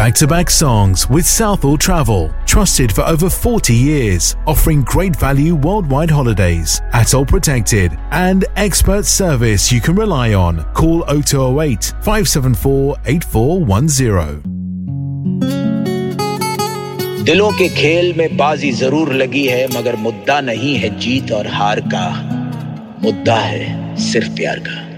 back-to-back songs with Southall Travel, trusted for over 40 years, offering great value worldwide holidays, ATOL protected, and expert service you can rely on. Call 0208 574 8410. दिलों के खेल में बाजी जरूर लगी है, मगर मुद्दा नहीं है जीत और हार का, मुद्दा है सिर्फ प्यार का.